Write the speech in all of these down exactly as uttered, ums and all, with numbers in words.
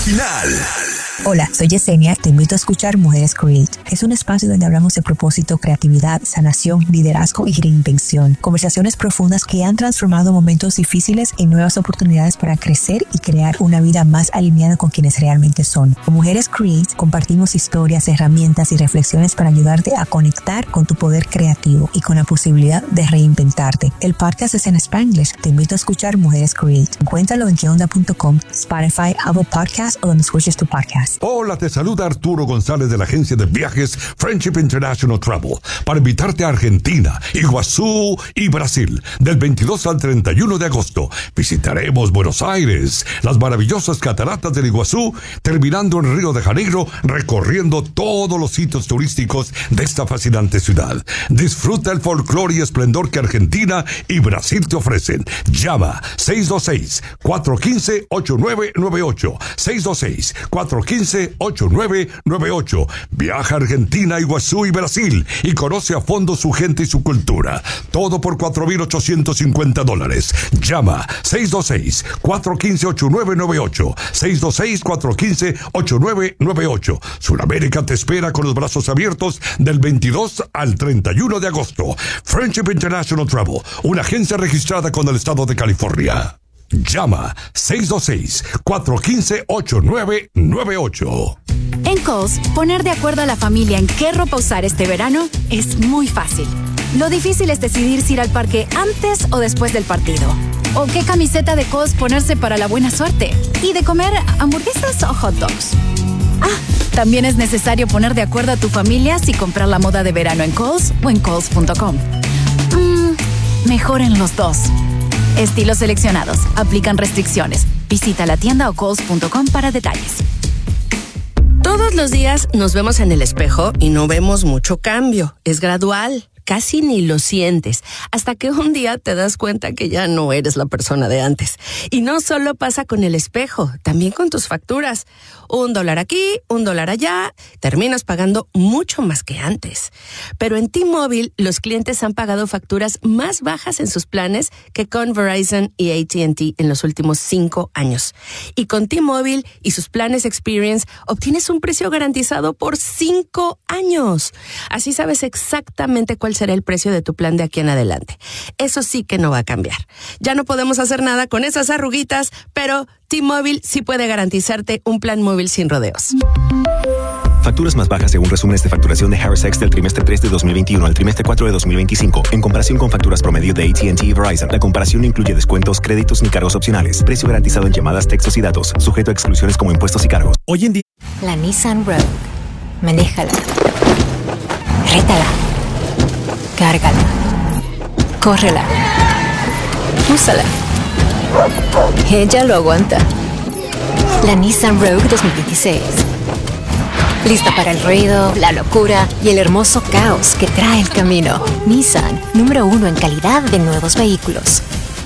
final. Hola, soy Yesenia. Te invito a escuchar Mujeres Create. Es un espacio donde hablamos de propósito, creatividad, sanación, liderazgo y reinvención. Conversaciones profundas que han transformado momentos difíciles en nuevas oportunidades para crecer y crear una vida más alineada con quienes realmente son. Con Mujeres Create compartimos historias, herramientas y reflexiones para ayudarte a conectar con tu poder creativo y con la posibilidad de reinventarte. El podcast es en Spanglish. Te invito a escuchar Mujeres Create. Encuéntralo en que onda punto com, Spotify, Apple Podcasts o donde escuches tu podcast. Hola, te saluda Arturo González de la agencia de viajes Friendship International Travel para invitarte a Argentina, Iguazú y Brasil del veintidós al treinta y uno de agosto. Visitaremos Buenos Aires, las maravillosas cataratas del Iguazú, terminando en Río de Janeiro, recorriendo todos los sitios turísticos de esta fascinante ciudad. Disfruta el folclore y esplendor que Argentina y Brasil te ofrecen. Llama seis dos seis, cuatro uno cinco, ocho nueve nueve ocho, seis dos seis, cuatro uno cinco, ocho nueve nueve ocho. Viaja a Argentina, Iguazú y Brasil y conoce a fondo su gente y su cultura. Todo por cuatro mil ochocientos cincuenta dólares. Llama seis dos seis, cuatro uno cinco, ocho nueve nueve ocho, seis dos seis, cuatro uno cinco, ocho nueve nueve ocho. Sudamérica te espera con los brazos abiertos del veintidós al treinta y uno de agosto. Friendship International Travel, una agencia registrada con el estado de California. Llama seis dos seis, cuatro uno cinco, ocho nueve nueve ocho. En Kohl's, poner de acuerdo a la familia en qué ropa usar este verano es muy fácil. Lo difícil es decidir si ir al parque antes o después del partido. O qué camiseta de Kohl's ponerse para la buena suerte. Y de comer hamburguesas o hot dogs. Ah, también es necesario poner de acuerdo a tu familia si comprar la moda de verano en Kohl's o en Kohl's punto com. Mm, mejor en los dos. Estilos seleccionados. Aplican restricciones. Visita la tienda o kohls punto com para detalles. Todos los días nos vemos en el espejo y no vemos mucho cambio. Es gradual. Casi ni lo sientes, hasta que un día te das cuenta que ya no eres la persona de antes. Y no solo pasa con el espejo, también con tus facturas. Un dólar aquí, un dólar allá, terminas pagando mucho más que antes. Pero en T-Mobile, los clientes han pagado facturas más bajas en sus planes que con Verizon y A T and T en los últimos cinco años. Y con T-Mobile y sus planes Experience, obtienes un precio garantizado por cinco años. Así sabes exactamente cuál será el precio de tu plan de aquí en adelante. Eso sí que no va a cambiar. Ya no podemos hacer nada con esas arruguitas, pero T-Mobile sí puede garantizarte un plan móvil sin rodeos. Facturas más bajas según resúmenes de facturación de Harris X del trimestre tres de dos mil veintiuno al trimestre cuatro de dos mil veinticinco. En comparación con facturas promedio de A T and T y Verizon, la comparación no incluye descuentos, créditos ni cargos opcionales. Precio garantizado en llamadas, textos y datos, sujeto a exclusiones como impuestos y cargos. Hoy en día... La Nissan Rogue. Manéjala. Rétala. Cárgala. Córrela. Úsala. Ella lo aguanta. La Nissan Rogue dos mil veintiséis. Lista para el ruido, la locura y el hermoso caos que trae el camino. Nissan, número uno en calidad de nuevos vehículos.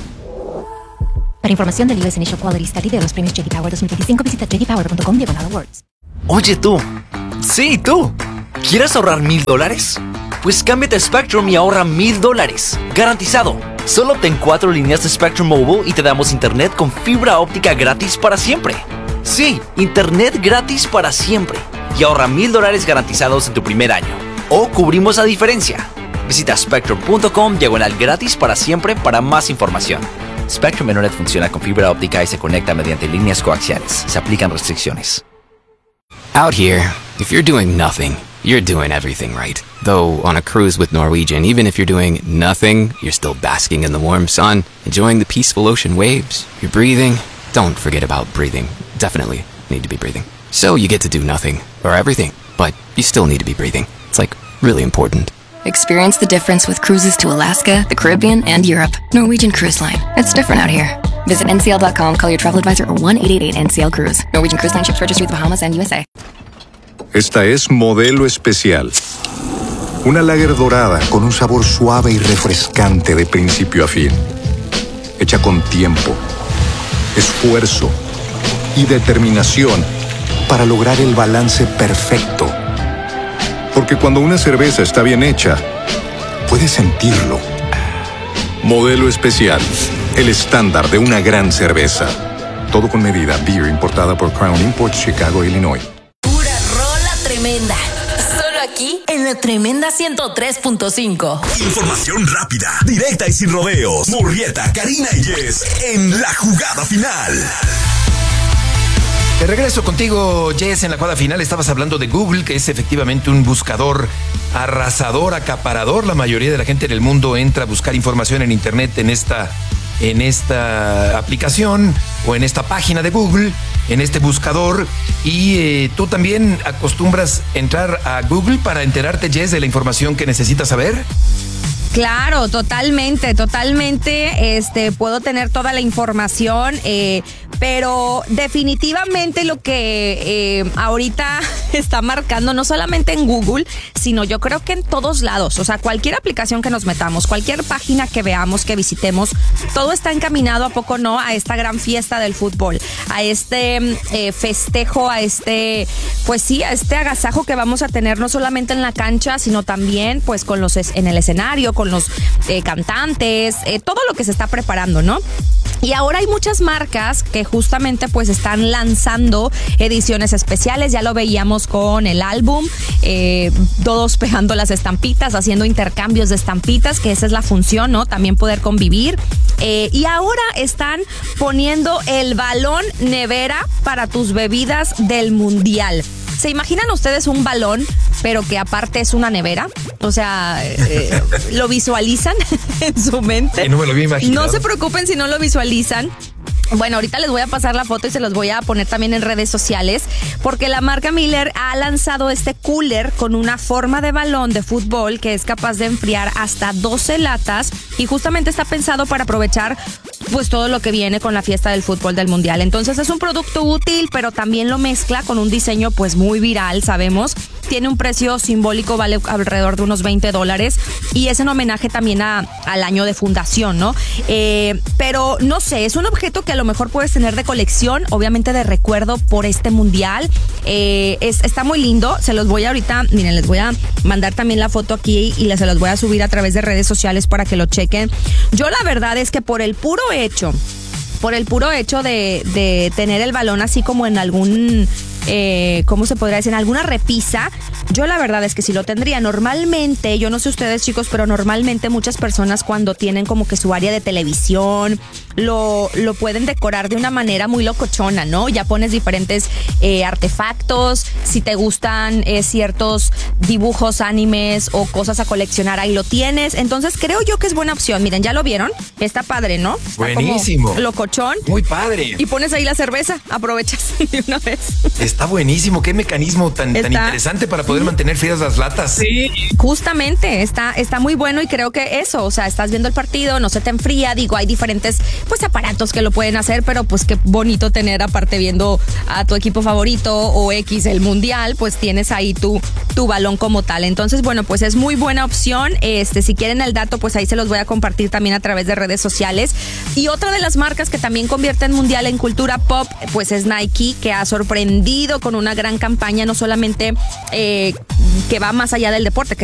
Para información del U S Initial Quality Study de los premios J D Power dos mil veinticinco, visita j d power punto com diagonal awards. Oye tú, sí tú, ¿quieres ahorrar mil dólares? Pues cámbiate a Spectrum y ahorra mil dólares. Garantizado. Solo obtén cuatro líneas de Spectrum Mobile y te damos internet con fibra óptica gratis para siempre. Sí, internet gratis para siempre. Y ahorra mil dólares garantizados en tu primer año. O cubrimos la diferencia. Visita spectrum punto com diagonal gratis para siempre para más información. Spectrum Internet funciona con fibra óptica y se conecta mediante líneas coaxiales. Se aplican restricciones. Out here, if you're doing nothing, you're doing everything right. Though on a cruise with Norwegian, even if you're doing nothing, you're still basking in the warm sun, enjoying the peaceful ocean waves. You're breathing. Don't forget about breathing. Definitely need to be breathing. So you get to do nothing, or everything, but you still need to be breathing. It's like really important. Experience the difference with cruises to Alaska, the Caribbean, and Europe. Norwegian Cruise Line. It's different out here. Visit N C L dot com, call your travel advisor, or one eight eight eight N C L Cruise. Norwegian Cruise Line ships registry the Bahamas and U S A. Esta es Modelo Especial. Una lager dorada con un sabor suave y refrescante de principio a fin. Hecha con tiempo, esfuerzo y determinación para lograr el balance perfecto. Porque cuando una cerveza está bien hecha, puedes sentirlo. Modelo Especial, el estándar de una gran cerveza. Todo con medida. Beer importada por Crown Imports, Chicago, Illinois. Pura rola tremenda. Solo aquí en la Tremenda ciento tres punto cinco. Información rápida, directa y sin rodeos. Murrieta, Karina y Jess en la jugada final. De regreso contigo, Jess, en la jugada final. Estabas hablando de Google, que es efectivamente un buscador arrasador, acaparador. La mayoría de la gente en el mundo entra a buscar información en internet en esta, en esta aplicación o en esta página de Google, en este buscador. Y eh, tú también acostumbras entrar a Google para enterarte, Jess, de la información que necesitas saber. Claro, totalmente, totalmente. Este, puedo tener toda la información, eh, pero definitivamente lo que eh, ahorita está marcando, no solamente en Google, sino yo creo que en todos lados. O sea, cualquier aplicación que nos metamos, cualquier página que veamos, que visitemos, todo está encaminado, ¿a poco no?, a esta gran fiesta del fútbol, a este eh, festejo, a este, pues sí, a este agasajo que vamos a tener no solamente en la cancha, sino también pues con los en el escenario, con los eh, cantantes, eh, todo lo que se está preparando, ¿no? Y ahora hay muchas marcas que justamente pues están lanzando ediciones especiales. Ya lo veíamos con el álbum, eh, todos pegando las estampitas, haciendo intercambios de estampitas, que esa es la función, ¿no? También poder convivir. Eh, y ahora están poniendo el balón nevera para tus bebidas del mundial. ¿Se imaginan ustedes un balón, pero que aparte es una nevera? O sea, eh, ¿lo visualizan en su mente? Que no me lo había imaginado. No se preocupen si no lo visualizan. Bueno, ahorita les voy a pasar la foto y se los voy a poner también en redes sociales, porque la marca Miller ha lanzado este cooler con una forma de balón de fútbol que es capaz de enfriar hasta doce latas y justamente está pensado para aprovechar pues todo lo que viene con la fiesta del fútbol del mundial. Entonces es un producto útil, pero también lo mezcla con un diseño pues muy viral, sabemos. Tiene un precio simbólico, vale alrededor de unos veinte dólares y es en homenaje también a, al año de fundación, ¿no? Eh, pero no sé, es un objeto que a lo mejor puedes tener de colección, obviamente de recuerdo por este mundial. Eh, es, está muy lindo, se los voy a ahorita, miren, les voy a mandar también la foto aquí y les, se los voy a subir a través de redes sociales para que lo chequen. Yo la verdad es que por el puro hecho, por el puro hecho de, de tener el balón así como en algún... Eh, ¿cómo se podría decir? En alguna repisa, yo la verdad es que sí lo tendría. Normalmente, yo no sé ustedes chicos, pero normalmente muchas personas cuando tienen como que su área de televisión, lo, lo pueden decorar de una manera muy locochona, ¿no? Ya pones diferentes eh, artefactos, si te gustan eh, ciertos dibujos, animes o cosas a coleccionar, ahí lo tienes. Entonces creo yo que es buena opción. Miren, ¿ya lo vieron? Está padre, ¿no? Está buenísimo. Locochón. Muy padre. Y pones ahí la cerveza, aprovechas de una vez. Está buenísimo, qué mecanismo tan, tan interesante para poder mantener frías las latas. Sí, justamente, está, está muy bueno y creo que eso, o sea, estás viendo el partido, no se te enfría, digo, hay diferentes pues aparatos que lo pueden hacer, pero pues qué bonito tener aparte viendo a tu equipo favorito o X el mundial, pues tienes ahí tu, tu balón como tal. Entonces, bueno, pues es muy buena opción. Este, si quieren el dato, pues ahí se los voy a compartir también a través de redes sociales. Y otra de las marcas que también convierte en mundial en cultura pop, pues es Nike, que ha sorprendido con una gran campaña, no solamente eh, que va más allá del deporte, que